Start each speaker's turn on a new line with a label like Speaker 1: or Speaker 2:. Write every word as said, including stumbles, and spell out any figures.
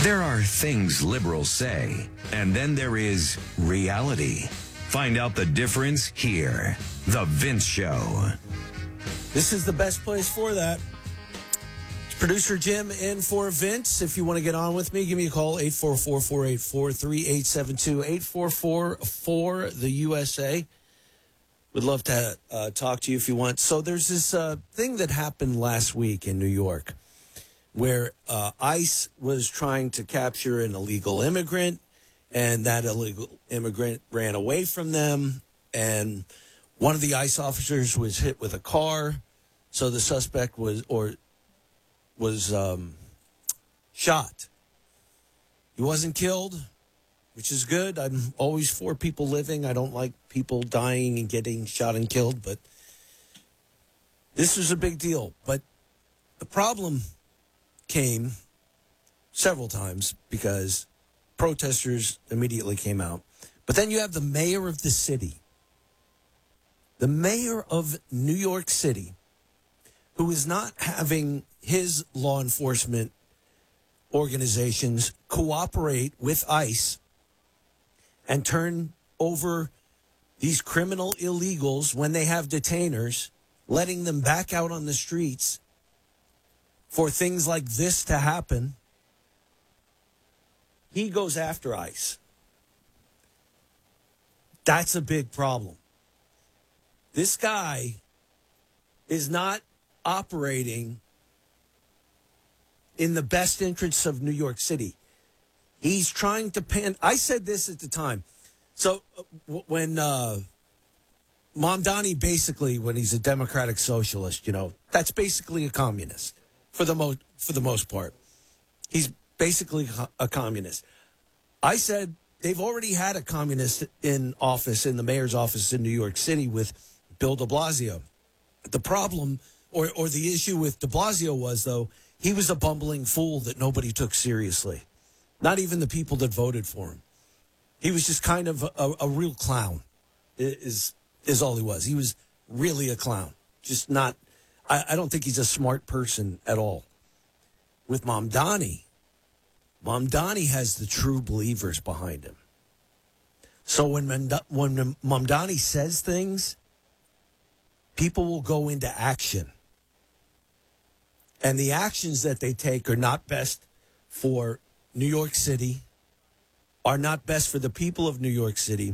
Speaker 1: There are things liberals say, and then there is reality. Find out the difference here. The Vince Show.
Speaker 2: This is the best place for that. It's Producer Jim in for Vince. If you want to get on with me, give me a call, eight four four, four eight four, three eight seven two, eight four four, four, the U S A. Would love to uh, talk to you if you want. So there's this uh, thing that happened last week in New York where uh, ICE was trying to capture an illegal immigrant, and that illegal immigrant ran away from them, and one of the ICE officers was hit with a car, so the suspect was or was um, shot. He wasn't killed, which is good. I'm always for people living. I don't like people dying and getting shot and killed, but this was a big deal. But the problem came several times because protesters immediately came out. But then you have the mayor of the city, the mayor of New York City, who is not having his law enforcement organizations cooperate with ICE and turn over these criminal illegals when they have detainers, letting them back out on the streets for things like this to happen. He goes after ICE. That's a big problem. This guy is not operating in the best interests of New York City. He's trying to pan. I said this at the time. So uh, w- when uh, Mamdani basically, when he's a democratic socialist, you know, that's basically a communist for the most for the most part. He's basically a communist. I said they've already had a communist in office, in the mayor's office in New York City with Bill de Blasio. The problem or, or the issue with de Blasio was, though, he was a bumbling fool that nobody took seriously. Not even the people that voted for him. He was just kind of a, a real clown, is, is all he was. He was really a clown. Just not, I, I don't think he's a smart person at all. With Mamdani, Mamdani has the true believers behind him. So when Mand- when Mamdani says things, people will go into action. And the actions that they take are not best for New York City, are not best for the people of New York City,